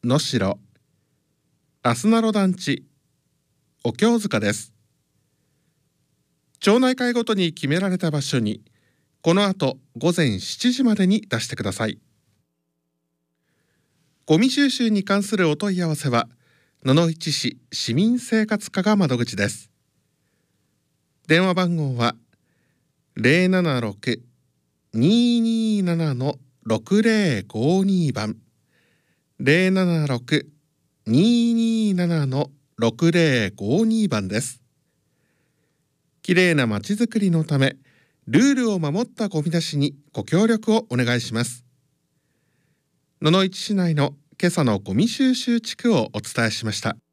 能代アスナロ団地お経塚です。町内会ごとに決められた場所にこの後午前7時までに出してください。ゴミ収集に関するお問い合わせは野々市市市民生活課が窓口です。電話番号は 076-227-6052 番 076-227-6052 番です。きれいなまちづくりのためルールを守ったゴミ出しにご協力をお願いします。野々市市内の今朝のゴミ収集地区をお伝えしました。